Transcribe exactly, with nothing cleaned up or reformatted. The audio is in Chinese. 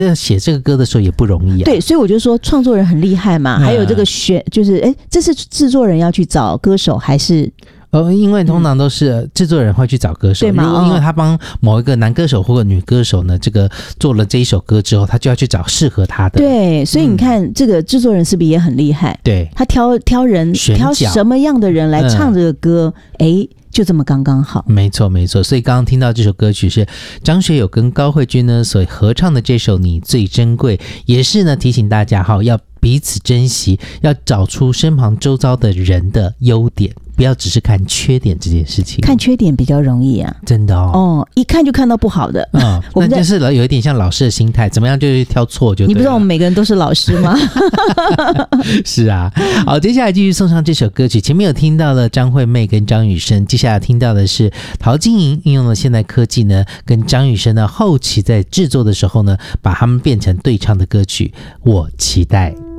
写这个歌的时候也不容易啊。 对，所以我就说创作人很厉害嘛，嗯、还有这个选，就是哎，这是制作人要去找歌手还是？ 呃，因为通常都是制作人会去找歌手， 对吗？ 如果因为他帮某一个男歌手或者女歌手呢，这个做了这一首歌之后，他就要去找适合他的。 对，所以你看、嗯、这个制作人是不是也很厉害？ 对， 他挑挑人，挑什么样的人来唱这个歌，哎、嗯。就这么刚刚好， 没错没错。所以刚刚听到这首歌曲是张学友跟高慧君呢所合唱的这首《你最珍贵》，也是呢提醒大家哈，要彼此珍惜，要找出身旁周遭的人的优点，不要只是看缺点这件事情。 看缺点比较容易啊， 真的哦。 哦，一看就看到不好的， 嗯，那就是有一点像老师的心态，怎么样就是挑错就对了。 你不知道我们每个人都是老师吗？ 是啊。好，接下来继续送上这首歌曲。前面有听到了张惠妹跟张雨生，接下来听到的是陶晶莹运用了现代科技呢，跟张雨生呢后期在制作的时候呢，把他们变成对唱的歌曲《我期待》。